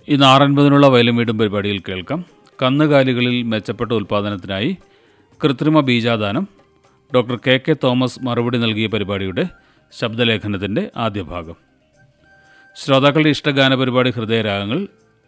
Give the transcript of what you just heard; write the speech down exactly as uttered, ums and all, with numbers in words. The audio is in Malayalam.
ഇന്ന് ആറൻപതിനുള്ള വയലും വീടും പരിപാടിയിൽ കേൾക്കാം. കന്നുകാലികളിൽ മെച്ചപ്പെട്ട ഉൽപ്പാദനത്തിനായി കൃത്രിമ ബീജാദാനം. ഡോക്ടർ കെ കെ തോമസ് മറുപടി നൽകിയ പരിപാടിയുടെ ശബ്ദലേഖനത്തിൻ്റെ ആദ്യ ഭാഗം. ശ്രോതാക്കളുടെ ഇഷ്ടഗാന പരിപാടി ഹൃദയരാഗങ്ങൾ